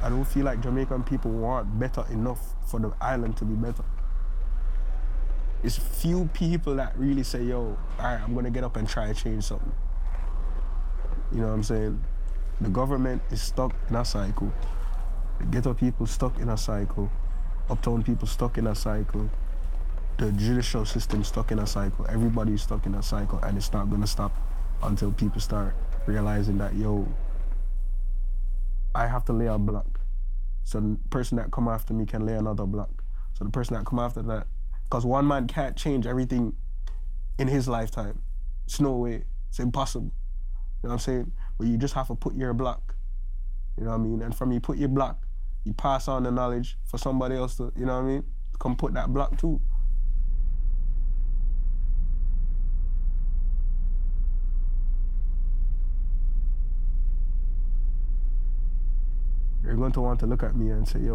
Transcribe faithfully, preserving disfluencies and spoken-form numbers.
I don't feel like Jamaican people want better enough for the island to be better. It's few people that really say, yo, all right, I'm gonna get up and try to change something. You know what I'm saying? The government is stuck in a cycle. The ghetto people stuck in a cycle. Uptown people stuck in a cycle. The judicial system stuck in a cycle. Everybody's stuck in a cycle, and it's not gonna stop until people start realizing that, yo, I have to lay a block. So the person that come after me can lay another block. So the person that come after that, because one man can't change everything in his lifetime. It's no way, it's impossible. You know what I'm saying? But you just have to put your block. You know what I mean? And from you put your block, you pass on the knowledge for somebody else to, you know what I mean? Come put that block too. You're going to want to look at me and say, yo,